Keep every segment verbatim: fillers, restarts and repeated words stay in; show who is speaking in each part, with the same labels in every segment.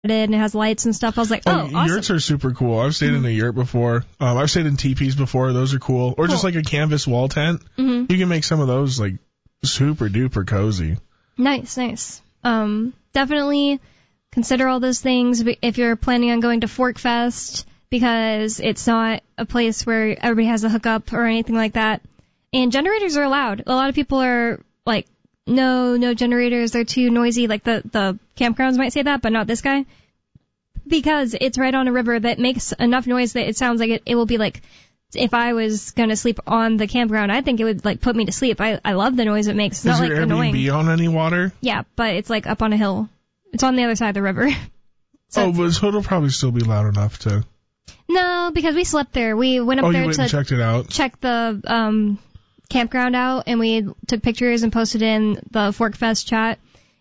Speaker 1: and it has lights and stuff. I was like, oh,
Speaker 2: oh
Speaker 1: awesome.
Speaker 2: Yurts are super cool. I've stayed mm-hmm. in a yurt before. Um, I've stayed in teepees before. Those are cool. Or cool. just like a canvas wall tent.
Speaker 1: Mm-hmm.
Speaker 2: You can make some of those like super duper cozy.
Speaker 1: Nice, nice. Um, definitely consider all those things if you're planning on going to Fork Fest, because it's not a place where everybody has a hookup or anything like that. And generators are allowed. A lot of people are like, no, no generators, they're too noisy. Like the, the campgrounds might say that, but not this guy. Because it's right on a river that makes enough noise that it sounds like it, it will be like, if I was going to sleep on the campground, I think it would like put me to sleep. I, I love the noise it makes. It's
Speaker 2: Is
Speaker 1: not
Speaker 2: your
Speaker 1: like annoying.
Speaker 2: Airbnb on any water?
Speaker 1: Yeah, but it's like up on a hill. It's on the other side of the river. so
Speaker 2: oh, but so it'll probably still be loud enough to...
Speaker 1: No, because we slept there. We went up
Speaker 2: oh,
Speaker 1: there
Speaker 2: you went
Speaker 1: to
Speaker 2: and checked it out.
Speaker 1: check the um, campground out, and we took pictures and posted in the Fork Fest chat.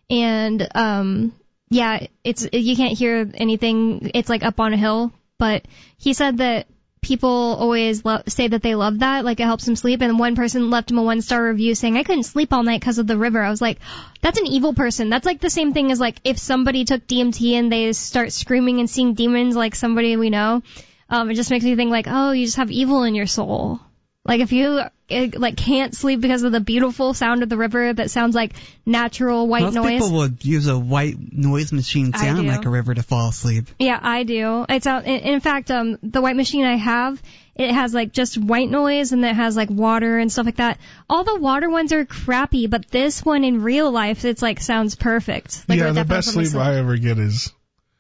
Speaker 1: And um, yeah, it's you can't hear anything. It's like up on a hill. But he said that people always lo- say that they love that, like it helps them sleep. And one person left him a one-star review saying, I couldn't sleep all night because of the river. I was like, that's an evil person. That's like the same thing as like if somebody took D M T and they start screaming and seeing demons like somebody we know. Um, it just makes me think like, oh, you just have evil in your soul. Like if you it, like can't sleep because of the beautiful sound of the river that sounds like natural white
Speaker 3: Most
Speaker 1: noise.
Speaker 3: Most people would use a white noise machine sound like a river to fall asleep.
Speaker 1: Yeah, I do. It's out. In, in fact, um, the white machine I have, it has like just white noise and it has like water and stuff like that. All the water ones are crappy, but this one in real life, it's like sounds perfect. Like,
Speaker 2: yeah, the best sleep I ever get is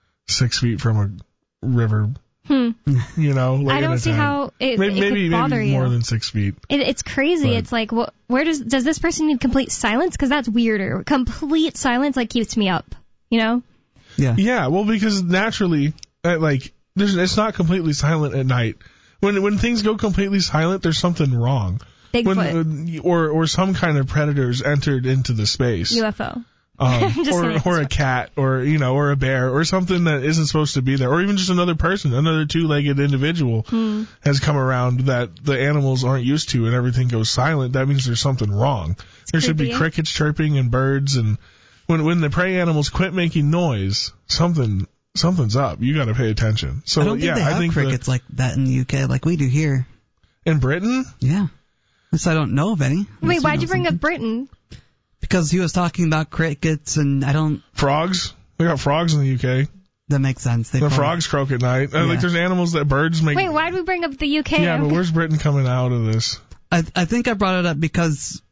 Speaker 2: six feet from a river.
Speaker 1: Hmm.
Speaker 2: You know, like
Speaker 1: I don't see how it,
Speaker 2: maybe,
Speaker 1: it
Speaker 2: maybe,
Speaker 1: could bother
Speaker 2: maybe
Speaker 1: you.
Speaker 2: more than six feet.
Speaker 1: It, it's crazy.
Speaker 2: But.
Speaker 1: It's like, wh- where does does this person need complete silence? Because that's weirder. Complete silence like keeps me up. You know?
Speaker 3: Yeah.
Speaker 2: Yeah. Well, because naturally, like, there's it's not completely silent at night. When when things go completely silent, there's something wrong.
Speaker 1: Bigfoot.
Speaker 2: When, or or some kind of predators entered into the space.
Speaker 1: U F O.
Speaker 2: Um, or or a cat, or you know, or a bear, or something that isn't supposed to be there, or even just another person, another two-legged individual
Speaker 1: hmm.
Speaker 2: has come around that the animals aren't used to, and everything goes silent. That means there's something wrong.
Speaker 1: It's
Speaker 2: there
Speaker 1: creepy.
Speaker 2: should be crickets chirping and birds, and when when the prey animals quit making noise, something something's up. You got to pay attention. So
Speaker 3: I don't think
Speaker 2: yeah,
Speaker 3: they have
Speaker 2: I think
Speaker 3: crickets like that in the U K, like we do here.
Speaker 2: In Britain?
Speaker 3: Yeah. At least I don't know of any.
Speaker 1: Wait, why'd you bring
Speaker 3: something.
Speaker 1: up Britain?
Speaker 3: Because he was talking about crickets, and I don't...
Speaker 2: Frogs? We got frogs in the U K.
Speaker 3: That makes sense. They
Speaker 2: the
Speaker 3: probably...
Speaker 2: frogs croak at night.
Speaker 3: Yeah.
Speaker 2: Uh, like there's animals that birds make...
Speaker 1: Wait, why'd we bring up the U K?
Speaker 2: Yeah, but where's Britain coming out of this?
Speaker 3: I I think I brought it up because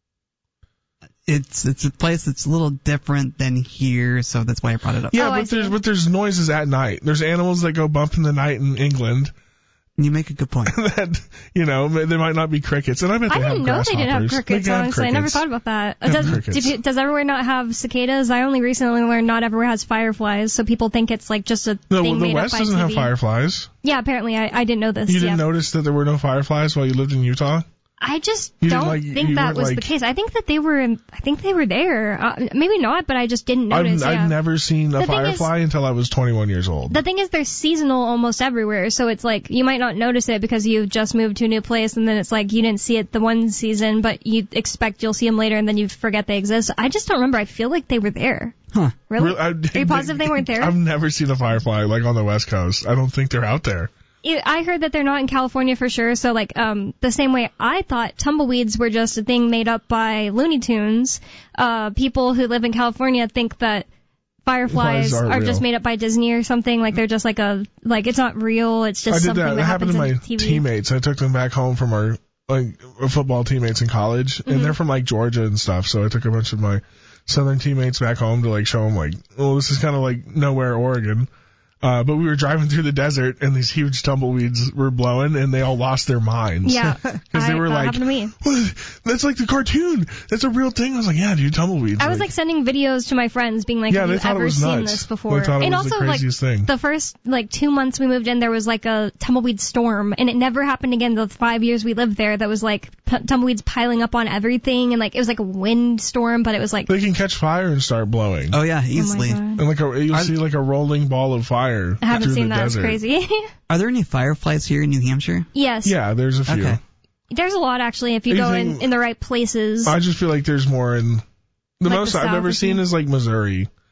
Speaker 3: it's it's a place that's a little different than here, so that's why I brought it up.
Speaker 2: Yeah,
Speaker 1: oh,
Speaker 2: but there's but there's noises at night. There's animals that go bump in the night in England.
Speaker 3: You make a good point.
Speaker 2: that, you know, there might not be crickets, and I bet they
Speaker 1: I
Speaker 2: have
Speaker 1: didn't know they didn't have crickets,
Speaker 2: they have
Speaker 1: honestly.
Speaker 2: crickets.
Speaker 1: I never thought about that.
Speaker 2: They have
Speaker 1: Does,
Speaker 2: crickets.
Speaker 1: did you, does everywhere not have cicadas? I only recently learned not everywhere has fireflies, so people think it's like just a
Speaker 2: No,
Speaker 1: thing
Speaker 2: the
Speaker 1: made
Speaker 2: West
Speaker 1: up by
Speaker 2: doesn't
Speaker 1: T V.
Speaker 2: have fireflies.
Speaker 1: Yeah, apparently I, I didn't know this.
Speaker 2: You didn't
Speaker 1: yeah.
Speaker 2: notice that there were no fireflies while you lived in Utah?
Speaker 1: I just
Speaker 2: You
Speaker 1: don't
Speaker 2: didn't, like,
Speaker 1: think
Speaker 2: you
Speaker 1: that
Speaker 2: weren't,
Speaker 1: was
Speaker 2: like-
Speaker 1: the case. I think that they were. In, I think they were there. Uh, maybe not, but I just didn't notice.
Speaker 2: I've,
Speaker 1: yeah.
Speaker 2: I've never seen a
Speaker 1: The thing is-
Speaker 2: firefly until I was twenty-one years old.
Speaker 1: The thing is, they're seasonal almost everywhere, so it's like you might not notice it because you've just moved to a new place, and then it's like you didn't see it the one season, but you expect you'll see them later, and then you forget they exist. I just don't remember. I feel like they were there.
Speaker 3: Huh.
Speaker 1: Really?
Speaker 2: Really? I-
Speaker 1: Are you positive they weren't there?
Speaker 2: I've never seen a firefly like on the West Coast. I don't think they're out there.
Speaker 1: I heard that they're not in California for sure, so like um the same way I thought tumbleweeds were just a thing made up by Looney Tunes, uh people who live in California think that fireflies
Speaker 2: Flies
Speaker 1: are
Speaker 2: aren't
Speaker 1: just
Speaker 2: real.
Speaker 1: made up by Disney or something, like they're just like a like it's not real, it's just
Speaker 2: I did
Speaker 1: something
Speaker 2: that.
Speaker 1: that,
Speaker 2: That happened
Speaker 1: happens
Speaker 2: to my
Speaker 1: in T V.
Speaker 2: teammates. I took them back home from our like football teammates in college,
Speaker 1: Mm-hmm.
Speaker 2: and they're from like Georgia and stuff. So I took a bunch of my southern teammates back home to like show them like, oh, this is kind of like nowhere, Oregon. Uh, but we were driving through the desert, and these huge tumbleweeds were blowing, and they all lost their minds.
Speaker 1: Yeah,
Speaker 2: Because they were
Speaker 1: that
Speaker 2: like,
Speaker 1: happened to me.
Speaker 2: "What? That's like the cartoon. That's a real thing." I was like, yeah, dude, tumbleweeds.
Speaker 1: I was like sending videos to my friends being like,
Speaker 2: Yeah,
Speaker 1: have
Speaker 2: they
Speaker 1: you
Speaker 2: thought it
Speaker 1: ever
Speaker 2: was
Speaker 1: seen
Speaker 2: nuts.
Speaker 1: this before?
Speaker 2: They thought it
Speaker 1: and
Speaker 2: was the
Speaker 1: also like
Speaker 2: craziest thing.
Speaker 1: the first like two months we moved in, there was like a tumbleweed storm, and it never happened again the five years we lived there. That was like t- tumbleweeds piling up on everything, and like it was like a wind storm, but it was like
Speaker 2: they can catch fire and start blowing.
Speaker 3: Oh yeah, easily.
Speaker 1: Oh my God.
Speaker 2: And like a, you'll
Speaker 3: Are-
Speaker 2: see like a rolling ball of fire.
Speaker 1: I haven't
Speaker 2: through
Speaker 1: seen
Speaker 2: the
Speaker 1: that. It's
Speaker 2: desert.
Speaker 1: crazy.
Speaker 3: Are there any fireflies here in New Hampshire?
Speaker 1: Yes.
Speaker 2: Yeah, there's a few.
Speaker 3: Okay.
Speaker 1: There's a lot actually if you go in,
Speaker 2: Anything-
Speaker 1: in the right places.
Speaker 2: I just feel like there's more in the
Speaker 1: Like
Speaker 2: most
Speaker 1: the
Speaker 2: I've
Speaker 1: South
Speaker 2: ever
Speaker 1: or
Speaker 2: seen
Speaker 1: something?
Speaker 2: is like Missouri.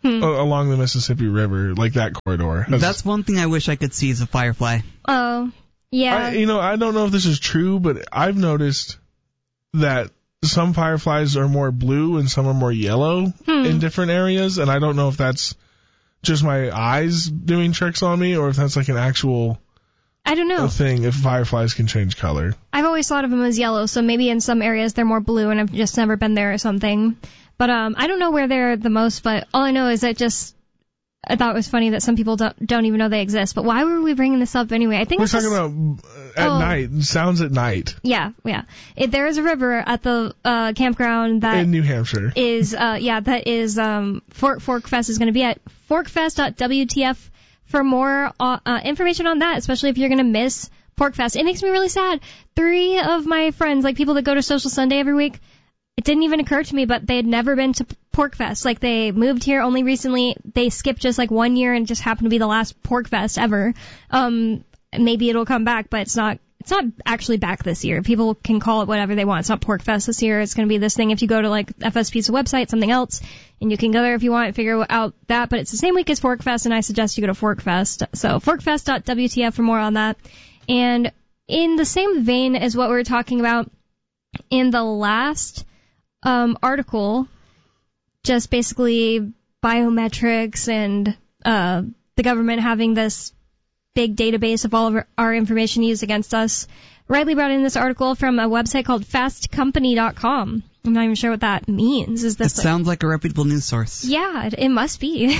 Speaker 2: a- along the Mississippi River, like that corridor. has-
Speaker 3: That's one thing I wish I could see is a firefly.
Speaker 1: Oh, yeah.
Speaker 2: I, you know, I don't know if this is true, but I've noticed that some fireflies are more blue and some are more yellow
Speaker 1: Hmm.
Speaker 2: in different areas, and I don't know if that's just my eyes doing tricks on me or if that's like an actual
Speaker 1: I don't know.
Speaker 2: thing, if fireflies can change color.
Speaker 1: I've always thought of them as yellow, so maybe in some areas they're more blue and I've just never been there or something. But um, I don't know where they're the most, but all I know is that just, I thought it was funny that some people don't, don't even know they exist. But why were we bringing this up anyway? I think
Speaker 2: We're
Speaker 1: it's
Speaker 2: talking
Speaker 1: just,
Speaker 2: about uh, at
Speaker 1: Oh.
Speaker 2: night, sounds at night
Speaker 1: yeah, yeah. It, there is a river at the uh, campground that
Speaker 2: in New Hampshire.
Speaker 1: is, uh, yeah, that is, um, Fort Fork Fest is going to be at forkfest dot w t f for more uh, uh, information on that, especially if you're going to miss Porkfest. It makes me really sad. Three of my friends, like people that go to Social Sunday every week, it didn't even occur to me, but they had never been to Porkfest. Like they moved here only recently. They skipped just like one year and just happened to be the last Porkfest ever. Um, maybe it'll come back, but it's not. It's not actually back this year. People can call it whatever they want. It's not Porkfest this year. It's going to be this thing. If you go to like F S P's website, something else, and you can go there if you want and figure out that. But it's the same week as Forkfest, and I suggest you go to Forkfest. So forkfest dot w t f for more on that. And in the same vein as what we were talking about in the last um, article, just basically biometrics and uh, the government having this big database of all of our, our information used against us. Riley brought in this article from a website called fast company dot com. I'm not even sure what that means. Is
Speaker 3: It
Speaker 1: this like,
Speaker 3: sounds like a reputable news source.
Speaker 1: yeah, it, it must be.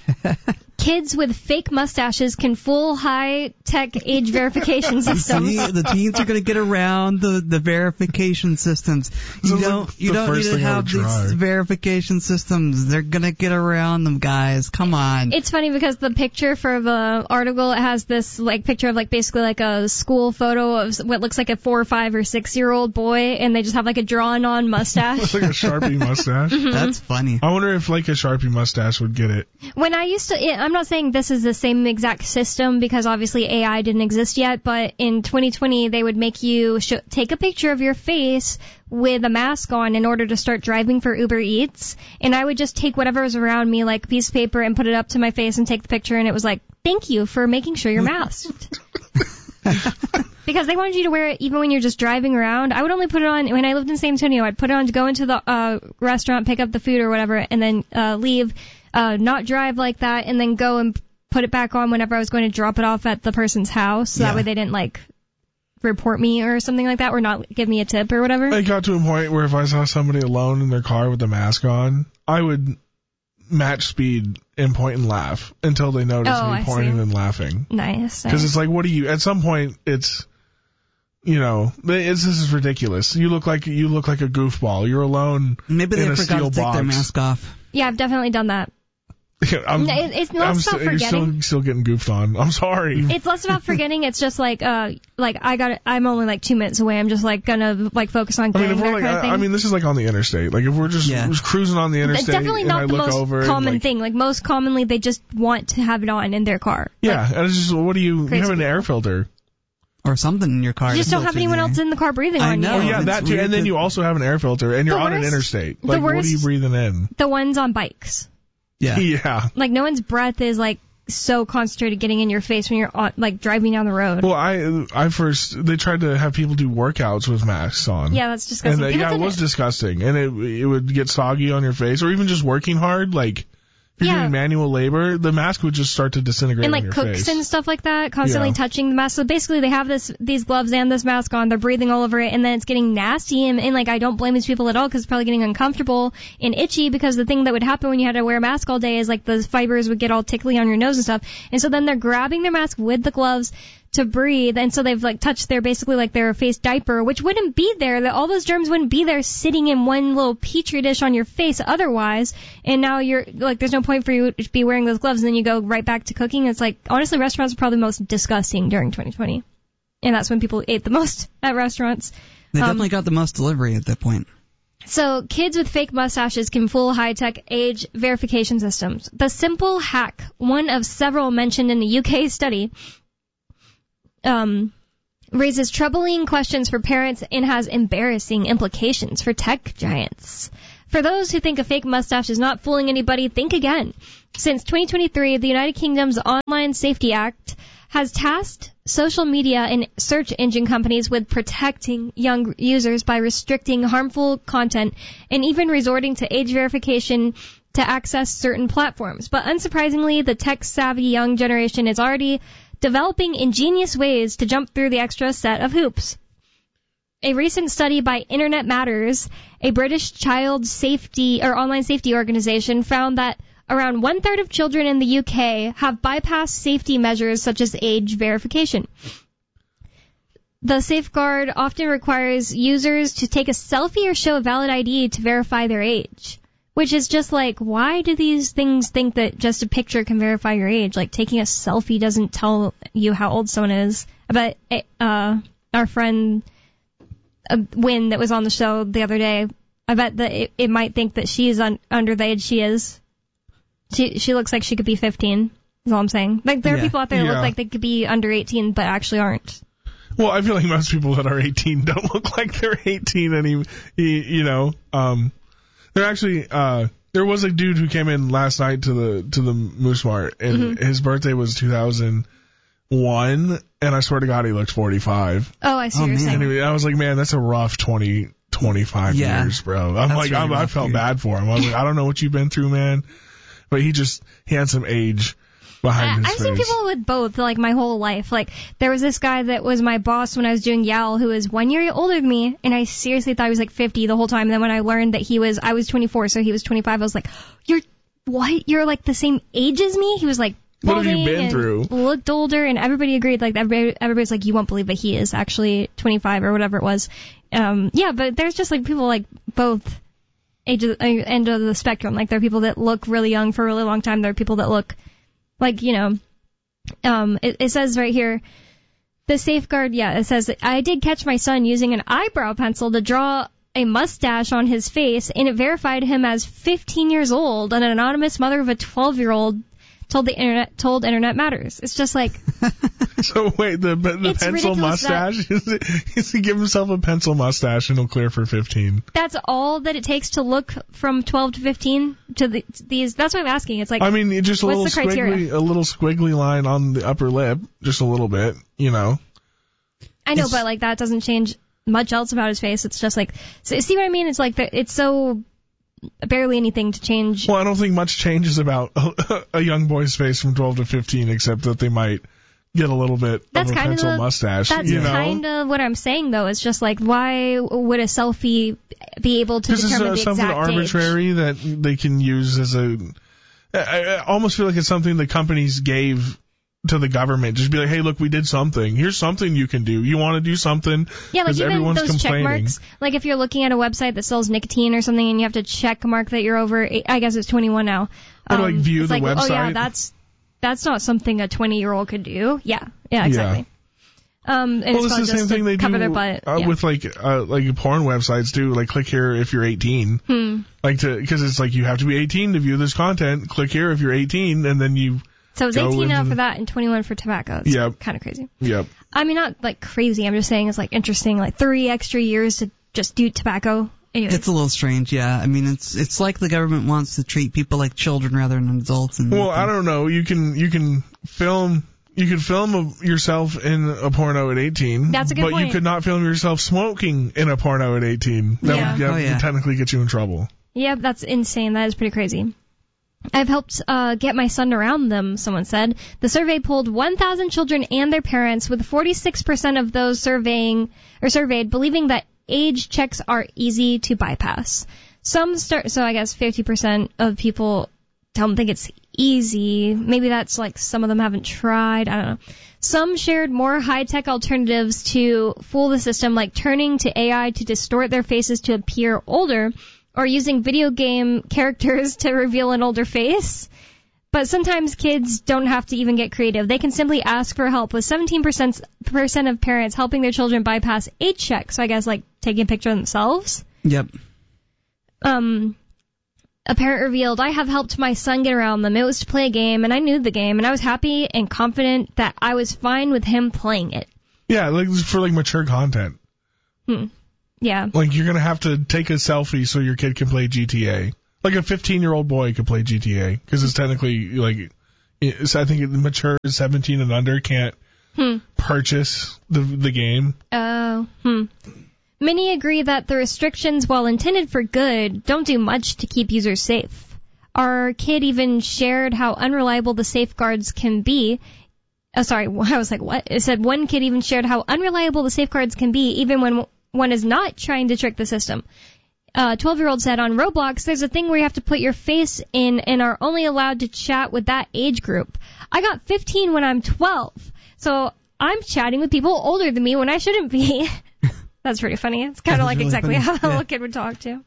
Speaker 1: Kids with fake mustaches can fool high-tech age verification systems.
Speaker 3: See, the teens are going to get around the, the verification systems. You
Speaker 2: Sounds
Speaker 3: don't
Speaker 2: like
Speaker 3: you
Speaker 2: the
Speaker 3: don't need
Speaker 2: first
Speaker 3: to
Speaker 2: thing I
Speaker 3: have
Speaker 2: would
Speaker 3: these
Speaker 2: try.
Speaker 3: verification systems. They're going to get around them, guys. Come on.
Speaker 1: It's funny because the picture for the article, it has this like picture of like basically like a school photo of what looks like a four or five or six year old boy, and they just have like a drawn on mustache.
Speaker 2: It's like a Sharpie mustache.
Speaker 3: That's funny.
Speaker 2: I wonder if like a Sharpie mustache would get it.
Speaker 1: When I used to, I'm not saying this is the same exact system because obviously A I didn't exist yet, but in twenty twenty they would make you sh- take a picture of your face with a mask on in order to start driving for Uber Eats, and I would just take whatever was around me, like a piece of paper, and put it up to my face and take the picture, and it was like, thank you for making sure you're masked. Because they wanted you to wear it even when you're just driving around. I would only put it on when I lived in San Antonio. I'd put it on to go into the uh restaurant, pick up the food or whatever, and then uh leave, uh not drive like that, and then go and put it back on whenever I was going to drop it off at the person's house. So
Speaker 3: Yeah.
Speaker 1: that way they didn't like report me or something like that, or not give me a tip or whatever.
Speaker 2: It got to a point where if I saw somebody alone in their car with the mask on, I would match speed and point and laugh until they noticed
Speaker 1: Oh,
Speaker 2: me
Speaker 1: I
Speaker 2: pointing
Speaker 1: see.
Speaker 2: and laughing.
Speaker 1: Nice.
Speaker 2: Because it's like, what do you? At some point, it's, you know, it's, this is ridiculous. You look like you look like a goofball. You're alone.
Speaker 3: Maybe they
Speaker 2: in a
Speaker 3: forgot
Speaker 2: steel
Speaker 3: to take their
Speaker 2: box.
Speaker 3: mask off.
Speaker 1: Yeah, I've definitely done that.
Speaker 2: I'm,
Speaker 1: No, it- it's less
Speaker 2: I'm
Speaker 1: about
Speaker 2: still, you're
Speaker 1: forgetting.
Speaker 2: still, still getting goofed on. I'm sorry.
Speaker 1: It's less about forgetting. It's just like, uh, like I got, I'm only like two minutes away. I'm just like gonna like focus on
Speaker 2: I
Speaker 1: getting
Speaker 2: mean, if
Speaker 1: there
Speaker 2: we're like,
Speaker 1: kind of thing.
Speaker 2: I, I mean, this is like on the interstate. Like, if we're just,
Speaker 3: Yeah.
Speaker 2: just cruising on the
Speaker 1: It's
Speaker 2: interstate,
Speaker 1: definitely
Speaker 2: and I
Speaker 1: not the
Speaker 2: look
Speaker 1: most
Speaker 2: over and,
Speaker 1: common
Speaker 2: like,
Speaker 1: thing. Like most commonly, they just want to have it on in their car.
Speaker 2: Yeah, and it's just, what do you? You
Speaker 1: Crazy
Speaker 2: have an
Speaker 1: people.
Speaker 2: air filter.
Speaker 3: Or something in your car.
Speaker 1: You just
Speaker 3: to
Speaker 1: don't have
Speaker 3: filter
Speaker 1: anyone
Speaker 3: there.
Speaker 1: else in the car breathing
Speaker 3: I
Speaker 1: on
Speaker 3: know.
Speaker 2: Oh
Speaker 1: you.
Speaker 2: yeah,
Speaker 3: it's
Speaker 2: that too.
Speaker 3: weird
Speaker 2: And then
Speaker 3: to-
Speaker 2: you also have an air filter, and you're
Speaker 1: The
Speaker 2: on an
Speaker 1: worst-
Speaker 2: interstate.
Speaker 1: the
Speaker 2: Like, what are you
Speaker 1: worst-
Speaker 2: breathing in?
Speaker 1: The ones on bikes.
Speaker 3: Yeah.
Speaker 2: Yeah.
Speaker 1: Like no one's breath is like so concentrated getting in your face when you're on, like driving down the road.
Speaker 2: Well, I I first they tried to have people do workouts with masks on.
Speaker 1: Yeah, that's
Speaker 2: And
Speaker 1: disgusting.
Speaker 2: uh,
Speaker 1: People
Speaker 2: yeah, it
Speaker 1: did
Speaker 2: was disgusting, and it it would get soggy on your face, or even just working hard, like. If you're
Speaker 1: Yeah.
Speaker 2: doing manual labor, the mask would just start to disintegrate
Speaker 1: and
Speaker 2: on
Speaker 1: like
Speaker 2: your
Speaker 1: cooks
Speaker 2: face.
Speaker 1: and stuff like that, constantly
Speaker 2: Yeah.
Speaker 1: touching the mask. So basically, they have this these gloves and this mask on. They're breathing all over it, and then it's getting nasty. And, and like, I don't blame these people at all because it's probably getting uncomfortable and itchy. Because the thing that would happen when you had to wear a mask all day is like the fibers would get all tickly on your nose and stuff. And so then they're grabbing their mask with the gloves to breathe, and so they've like touched their basically like their face diaper, which wouldn't be there. That all those germs wouldn't be there sitting in one little petri dish on your face otherwise. And now you're like, there's no point for you to be wearing those gloves, and then you go right back to cooking. It's like, honestly, restaurants are probably the most disgusting during twenty twenty, and that's when people ate the most at restaurants.
Speaker 3: They
Speaker 1: Um,
Speaker 3: definitely got the most delivery at that point.
Speaker 1: So kids with fake mustaches can fool high-tech age verification systems. The simple hack, one of several mentioned in the U K study, um, raises troubling questions for parents and has embarrassing implications for tech giants. For those who think a fake mustache is not fooling anybody, think again. Since twenty twenty-three, the United Kingdom's Online Safety Act has tasked social media and search engine companies with protecting young users by restricting harmful content and even resorting to age verification to access certain platforms. But unsurprisingly, the tech-savvy young generation is already developing ingenious ways to jump through the extra set of hoops. A recent study by Internet Matters, a British child safety or online safety organization, found that around one-third of children in the U K have bypassed safety measures such as age verification. The safeguard often requires users to take a selfie or show a valid I D to verify their age, which is just like, why do these things think that just a picture can verify your age? Like, taking a selfie doesn't tell you how old someone is. I bet uh, our friend uh, Wynn that was on the show the other day, I bet that it, it might think that she is un- under the age she is. She she looks like she could be fifteen, is all I'm saying. Like, there are
Speaker 3: Yeah.
Speaker 1: people out there that
Speaker 2: Yeah.
Speaker 1: look like they could be under eighteen, but actually aren't.
Speaker 2: Well, I feel like most people that are eighteen don't look like they're eighteen any, you, you know. Um, they're actually, uh, there was a dude who came in last night to the, to the Moose Mart, and
Speaker 1: Mm-hmm.
Speaker 2: his birthday was two thousand one, and I swear to God he looked forty-five.
Speaker 1: Oh, I see
Speaker 3: Oh,
Speaker 1: what you're
Speaker 3: man.
Speaker 1: saying.
Speaker 2: Anyway, I was like, man, that's a rough twenty, twenty-five
Speaker 3: Yeah.
Speaker 2: years, bro. I'm
Speaker 3: That's
Speaker 2: like,
Speaker 3: really
Speaker 2: I'm, I
Speaker 3: rough,
Speaker 2: felt
Speaker 3: dude.
Speaker 2: bad for him. I was like, I don't know what you've been through, man. But he just, he had some age behind
Speaker 1: I,
Speaker 2: his
Speaker 1: I've
Speaker 2: face.
Speaker 1: seen people with both, like, my whole life. Like, there was this guy that was my boss when I was doing Y A L who was one year older than me, and I seriously thought he was like fifty the whole time. And then when I learned that he was, I was twenty-four, so he was twenty-five, I was like, you're, what? You're like the same age as me? He was like,
Speaker 2: What have you
Speaker 1: balding
Speaker 2: been
Speaker 1: and
Speaker 2: through?
Speaker 1: Looked older, and everybody agreed. Like, everybody, everybody's like, you won't believe that he is actually twenty-five or whatever it was. Um, yeah, but there's just like people like both ages, uh, end of the spectrum. Like, there are people that look really young for a really long time. There are people that look like, you know, um, it, it says right here, the safeguard, yeah, it says, I did catch my son using an eyebrow pencil to draw a mustache on his face, and it verified him as fifteen years old. An anonymous mother of a twelve-year-old told the internet, told Internet Matters. It's just like,
Speaker 2: So wait, the the
Speaker 1: It's
Speaker 2: pencil
Speaker 1: ridiculous that-
Speaker 2: mustache? Is it, is he give himself a pencil mustache and he'll clear for fifteen?
Speaker 1: that's all that it takes to look from twelve to fifteen to the, these. That's what I'm asking. It's like,
Speaker 2: I mean, just a
Speaker 1: What's
Speaker 2: little
Speaker 1: the criteria?
Speaker 2: squiggly, a little squiggly line on the upper lip, just a little bit, you know.
Speaker 1: I know,
Speaker 3: it's-
Speaker 1: but like that doesn't change much else about his face. It's just like, so, see what I mean? It's like the, it's so barely anything to change.
Speaker 2: Well, I don't think much changes about a, a young boy's face from twelve to fifteen, except that they might get a little bit
Speaker 1: That's
Speaker 2: of a
Speaker 1: kind of
Speaker 2: pencil
Speaker 1: the-
Speaker 2: mustache.
Speaker 1: That's
Speaker 2: you know?
Speaker 1: kind of what I'm saying, though. It's just like, why would a selfie be able to
Speaker 2: This is
Speaker 1: determine
Speaker 2: uh,
Speaker 1: the
Speaker 2: something
Speaker 1: exact
Speaker 2: arbitrary
Speaker 1: age?
Speaker 2: that they can use as a. I, I almost feel like it's something the companies gave to the government. Just be like, hey, look, we did something. Here's something you can do. You want to do something?
Speaker 1: Yeah, like
Speaker 2: 'Cause
Speaker 1: even
Speaker 2: everyone's
Speaker 1: those check
Speaker 2: complaining.
Speaker 1: marks. Like if you're looking at a website that sells nicotine or something, and you have to check mark that you're over. I guess it's twenty-one now.
Speaker 2: Or, like, view
Speaker 1: it's
Speaker 2: the
Speaker 1: like, Oh yeah,
Speaker 2: website.
Speaker 1: that's that's not something a twenty-year-old could do. Yeah, yeah, exactly. Um, and
Speaker 2: Well,
Speaker 1: it's
Speaker 2: it's
Speaker 1: probably
Speaker 2: the same
Speaker 1: just
Speaker 2: thing
Speaker 1: to
Speaker 2: they
Speaker 1: cover
Speaker 2: do
Speaker 1: their butt.
Speaker 2: uh,
Speaker 1: yeah.
Speaker 2: with like uh, like porn websites do. Like, click here if you're eighteen.
Speaker 1: Hmm.
Speaker 2: Like to because it's like you have to be eighteen to view this content. Click here if you're eighteen, and then you.
Speaker 1: So it's
Speaker 2: go
Speaker 1: eighteen now
Speaker 2: and-
Speaker 1: for that and twenty-one for tobacco. It's
Speaker 2: Yep.
Speaker 1: kind of crazy.
Speaker 2: Yep.
Speaker 1: I mean, not like crazy. I'm just saying it's like interesting. Like three extra years to just do tobacco. Anyway.
Speaker 3: It's a little strange, yeah. I mean, it's it's like the government wants to treat people like children rather than adults. And
Speaker 2: Well, I don't know. You can you can film you can film a, yourself in a porno at eighteen.
Speaker 1: That's a good
Speaker 2: but
Speaker 1: point.
Speaker 2: you could not film yourself smoking in a porno at eighteen. That
Speaker 1: Yeah.
Speaker 2: would get,
Speaker 3: Oh, yeah.
Speaker 2: technically get you in trouble.
Speaker 1: Yep, that's insane. That is pretty crazy. I've helped uh, get my son around them, someone said. The survey polled one thousand children and their parents, with forty-six percent of those surveying or surveyed believing that age checks are easy to bypass. Some start, so I guess fifty percent of people don't think it's easy. Maybe that's like some of them haven't tried. I don't know. Some shared more high-tech alternatives to fool the system, like turning to A I to distort their faces to appear older, or using video game characters to reveal an older face. But sometimes kids don't have to even get creative. They can simply ask for help, with seventeen percent of parents helping their children bypass age checks. So I guess like taking a picture of themselves.
Speaker 3: Yep.
Speaker 1: Um, a parent revealed, I have helped my son get around them. It was to play a game, and I knew the game, and I was happy and confident that I was fine with him playing it.
Speaker 2: Yeah, like for like mature content.
Speaker 1: Hmm. Yeah.
Speaker 2: Like, you're going to have to take a selfie so your kid can play G T A. Like, a fifteen-year-old boy could play G T A, because it's technically, like, it's, I think it mature seventeen and under can't hmm. purchase the the game.
Speaker 1: Oh, hmm. Many agree that the restrictions, while intended for good, don't do much to keep users safe. Our kid even shared how unreliable the safeguards can be. Oh, sorry, I was like, what? It said one kid even shared how unreliable the safeguards can be, even when one is not trying to trick the system. A twelve-year-old said, on Roblox, there's a thing where you have to put your face in and are only allowed to chat with that age group. I got fifteen when I'm twelve, so I'm chatting with people older than me when I shouldn't be. That's pretty funny. It's kind of like really exactly funny. How a little kid would talk to.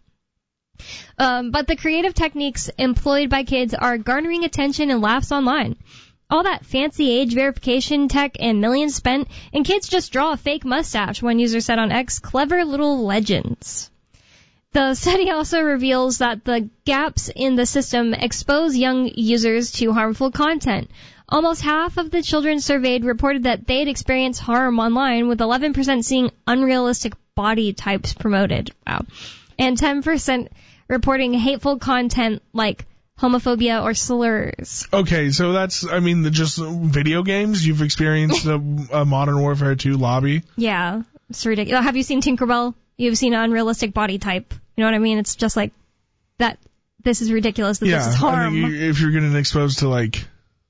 Speaker 1: Um, but the creative techniques employed by kids are garnering attention and laughs online. All that fancy age verification tech and millions spent, and kids just draw a fake mustache, one user said on X. Clever little legends. The study also reveals that the gaps in the system expose young users to harmful content. Almost half of the children surveyed reported that they'd experienced harm online, with eleven percent seeing unrealistic body types promoted. Wow. And ten percent reporting hateful content like homophobia or slurs.
Speaker 2: Okay, so that's, I mean, the just video games? You've experienced a, a Modern Warfare two lobby?
Speaker 1: Yeah, it's ridiculous. Have you seen Tinkerbell? You've seen an unrealistic body type. You know what I mean? It's just like that. This is ridiculous. That
Speaker 2: yeah,
Speaker 1: this is harm.
Speaker 2: I mean, if you're getting exposed to, like,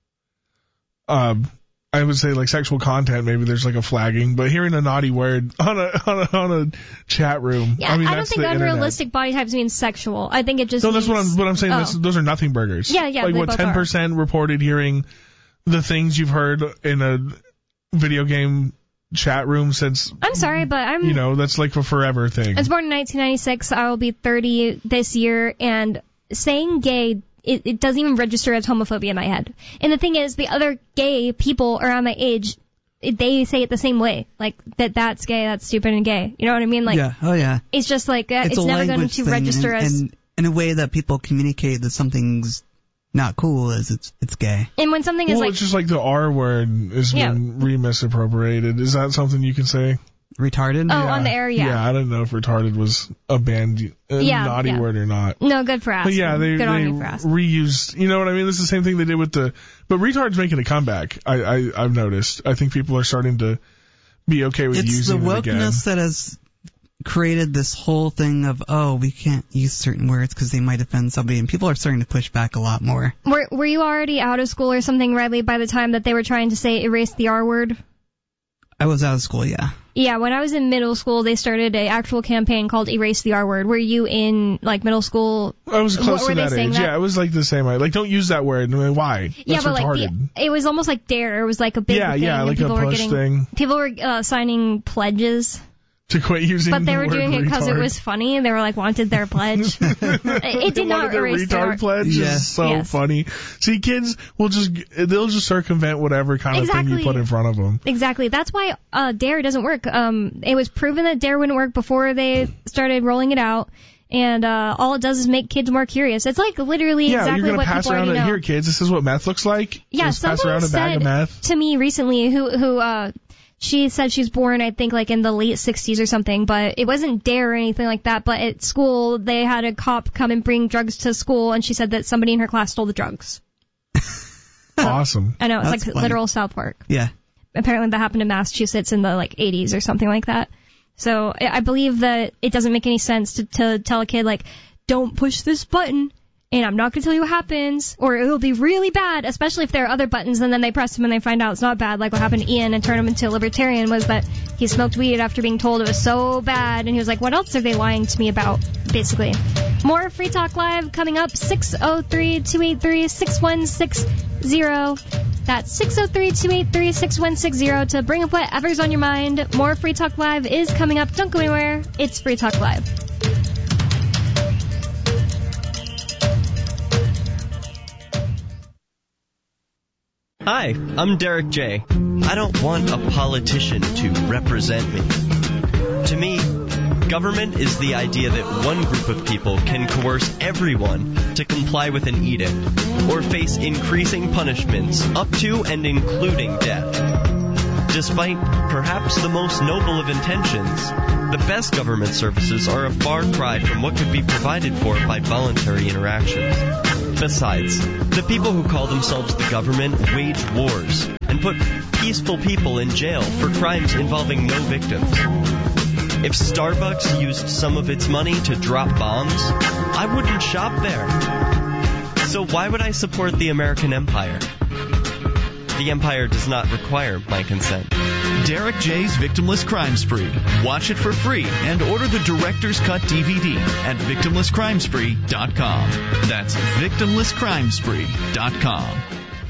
Speaker 2: um, I would say, like, sexual content, maybe there's, like, a flagging. But hearing a naughty word on a on a, on a chat room,
Speaker 1: yeah,
Speaker 2: I mean,
Speaker 1: I
Speaker 2: that's
Speaker 1: don't think
Speaker 2: the
Speaker 1: unrealistic
Speaker 2: internet.
Speaker 1: Body types means sexual. I think it just
Speaker 2: No,
Speaker 1: means,
Speaker 2: that's what I'm, what I'm saying.
Speaker 1: Oh.
Speaker 2: That's, those are nothing burgers.
Speaker 1: Yeah, yeah,
Speaker 2: Like,
Speaker 1: they
Speaker 2: what,
Speaker 1: both
Speaker 2: ten percent reported hearing the things you've heard in a video game chat room since...
Speaker 1: I'm sorry, but I'm...
Speaker 2: You know, that's like a forever thing.
Speaker 1: I was born in nineteen ninety-six. I will be thirty this year, and saying gay, it, it doesn't even register as homophobia in my head. And the thing is, the other gay people around my age, they say it the same way. Like, that that's gay, that's stupid and gay. You know what I mean? Like,
Speaker 3: yeah, oh yeah.
Speaker 1: It's just like, uh,
Speaker 3: it's,
Speaker 1: it's never going to
Speaker 3: thing,
Speaker 1: register
Speaker 3: and,
Speaker 1: as...
Speaker 3: And in a way that people communicate that something's not cool is it's it's gay.
Speaker 1: And when something
Speaker 2: well,
Speaker 1: is like...
Speaker 2: it's just like the R word has
Speaker 1: yeah.
Speaker 2: been re-misappropriated. Is that something you can say?
Speaker 3: Retarded?
Speaker 1: Oh,
Speaker 2: yeah.
Speaker 1: on the air, yeah.
Speaker 2: Yeah, I didn't know if retarded was a banned a
Speaker 1: yeah,
Speaker 2: naughty
Speaker 1: yeah.
Speaker 2: word or not.
Speaker 1: No, good for asking.
Speaker 2: But yeah, they,
Speaker 1: good
Speaker 2: they
Speaker 1: on you for asking.
Speaker 2: reused, you know what I mean? This is the same thing they did with the, but retard's making a comeback, I, I, I've noticed. I think people are starting to be okay with
Speaker 3: it's
Speaker 2: using
Speaker 3: the
Speaker 2: it again.
Speaker 3: wokeness that has created this whole thing of, oh, we can't use certain words because they might offend somebody, and people are starting to push back a lot more.
Speaker 1: Were, were you already out of school or something, Riley, by the time that they were trying to say erase the R word?
Speaker 3: I was out of school, yeah.
Speaker 1: Yeah, when I was in middle school, they started an actual campaign called Erase the R Word. Were you in, like, middle school?
Speaker 2: I was close
Speaker 1: to
Speaker 2: that age. That? Yeah, it was like the same. Like, don't use that word. I mean, why? That's
Speaker 1: yeah, but
Speaker 2: retarded.
Speaker 1: like, the, it was almost like DARE. It was like a big
Speaker 2: yeah,
Speaker 1: thing.
Speaker 2: Yeah, like
Speaker 1: people
Speaker 2: a push
Speaker 1: were getting,
Speaker 2: thing.
Speaker 1: People were uh, signing pledges.
Speaker 2: To quit using
Speaker 1: But they
Speaker 2: the
Speaker 1: were
Speaker 2: word
Speaker 1: doing it because it
Speaker 2: retard.
Speaker 1: was funny. They were like, wanted their pledge. It did not erase
Speaker 2: their retard
Speaker 1: their...
Speaker 2: pledge
Speaker 3: yeah.
Speaker 2: is so
Speaker 1: yes.
Speaker 2: funny. See, kids will just, they'll just circumvent whatever kind
Speaker 1: exactly.
Speaker 2: of thing you put in front of them.
Speaker 1: Exactly. That's why uh, DARE doesn't work. Um, it was proven that DARE wouldn't work before they started rolling it out. And uh, all it does is make kids more curious. It's like literally
Speaker 2: yeah,
Speaker 1: exactly
Speaker 2: you're gonna
Speaker 1: what
Speaker 2: pass
Speaker 1: people
Speaker 2: around
Speaker 1: already
Speaker 2: a,
Speaker 1: know.
Speaker 2: Here, kids, this is what meth looks like.
Speaker 1: Yeah,
Speaker 2: just pass
Speaker 1: someone
Speaker 2: around a bag
Speaker 1: said
Speaker 2: of meth.
Speaker 1: to me recently who who uh she said she's born, I think, like in the late sixties or something, but it wasn't DARE or anything like that. But at school, they had a cop come and bring drugs to school, and she said that somebody in her class stole the drugs.
Speaker 2: Awesome.
Speaker 1: I know, it's
Speaker 3: That's
Speaker 1: like
Speaker 3: funny.
Speaker 1: literal South Park.
Speaker 3: Yeah.
Speaker 1: Apparently that happened in Massachusetts in the like eighties or something like that. So I I believe that it doesn't make any sense to, to tell a kid, like, don't push this button, and I'm not going to tell you what happens, or it'll be really bad, especially if there are other buttons, and then they press them and they find out it's not bad, like what happened to Ian and turned him into a libertarian, was that he smoked weed after being told it was so bad, and he was like, what else are they lying to me about, basically. More Free Talk Live coming up, six oh three, two eight three, six one six zero. That's six oh three, two eight three, six one six zero to bring up whatever's on your mind. More Free Talk Live is coming up. Don't go anywhere. It's Free Talk Live.
Speaker 4: Hi, I'm Derek J. I don't want a politician to represent me. To me, government is the idea that one group of people can coerce everyone to comply with an edict, or face increasing punishments up to and including death. despite perhaps the most noble of intentions, the best government services are a far cry from what could be provided for by voluntary interactions. Besides, the people who call themselves the government wage wars and put peaceful people in jail for crimes involving no victims. If Starbucks used some of its money to drop bombs, I wouldn't shop there. So why would I support the American empire? The empire does not require my consent.
Speaker 5: Derek J's Victimless Crime Spree. Watch it for free and order the Director's Cut D V D at victimless crime spree dot com. That's victimless crime spree dot com.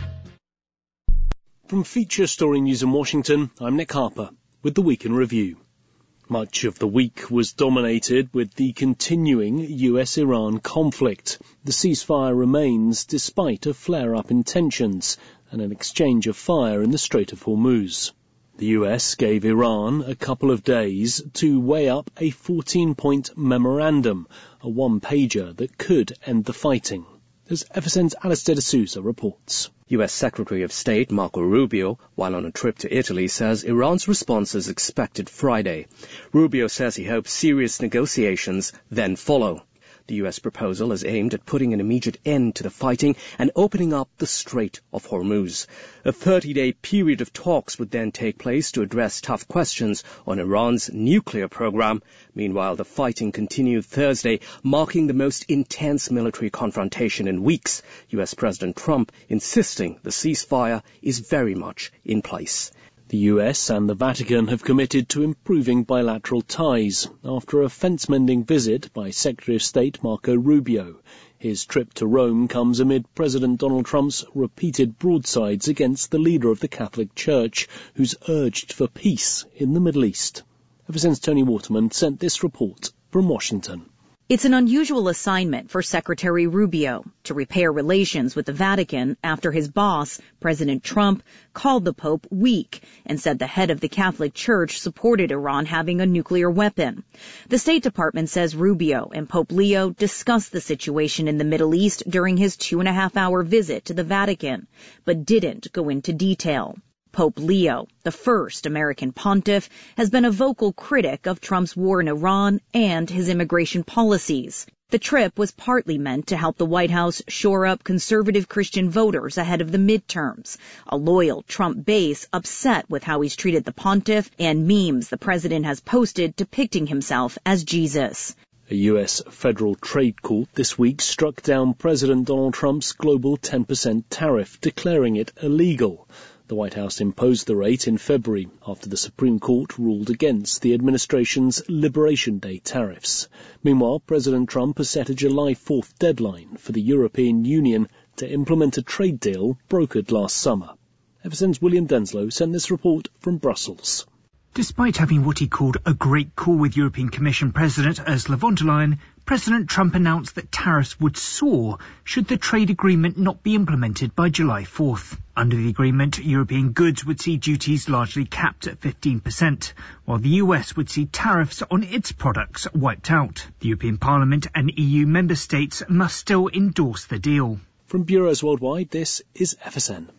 Speaker 6: From Feature Story News in Washington, I'm Nick Harper with the Week in Review. Much of the week was dominated with the continuing U S Iran conflict. The ceasefire remains despite a flare-up in tensions and an exchange of fire in the Strait of Hormuz. The U S gave Iran a couple of days to weigh up a fourteen-point memorandum, a one-pager that could end the fighting. As F S N's Alistair D'Souza reports.
Speaker 7: U S Secretary of State Marco Rubio, while on a trip to Italy, says Iran's response is expected Friday. Rubio says he hopes serious negotiations then follow. The U S proposal is aimed at putting an immediate end to the fighting and opening up the Strait of Hormuz. A thirty-day period of talks would then take place to address tough questions on Iran's nuclear program. Meanwhile, the fighting continued Thursday, marking the most intense military confrontation in weeks. U S President Trump insisting the ceasefire is very much in place.
Speaker 6: The U S and the Vatican have committed to improving bilateral ties after a fence-mending visit by Secretary of State Marco Rubio. His trip to Rome comes amid President Donald Trump's repeated broadsides against the leader of the Catholic Church, who's urged for peace in the Middle East. F S N's Tony Waterman sent this report from Washington.
Speaker 8: It's an unusual assignment for Secretary Rubio to repair relations with the Vatican after his boss, President Trump, called the Pope weak and said the head of the Catholic Church supported Iran having a nuclear weapon. The State Department says Rubio and Pope Leo discussed the situation in the Middle East during his two and a half hour visit to the Vatican, but didn't go into detail. Pope Leo, the first American pontiff, has been a vocal critic of Trump's war in Iran and his immigration policies. The trip was partly meant to help the White House shore up conservative Christian voters ahead of the midterms, a loyal Trump base upset with how he's treated the pontiff and memes the president has posted depicting himself as Jesus.
Speaker 6: A U S federal trade court this week struck down President Donald Trump's global ten percent tariff, declaring it illegal. The White House imposed the rate in February after the Supreme Court ruled against the administration's Liberation Day tariffs. Meanwhile, President Trump has set a July fourth deadline for the European Union to implement a trade deal brokered last summer. F S N's William Denslow sent this report from Brussels.
Speaker 9: Despite having what he called a great call with European Commission President Ursula von der Leyen, President Trump announced that tariffs would soar should the trade agreement not be implemented by July fourth. Under the agreement, European goods would see duties largely capped at fifteen percent, while the U S would see tariffs on its products wiped out. The European Parliament and E U member states must still endorse the deal.
Speaker 6: From Bureaus Worldwide, this is F S N.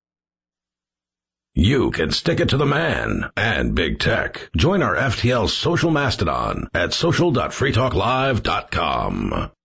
Speaker 10: You can stick it to the man and big tech. Join our F T L social mastodon at social dot free talk live dot com.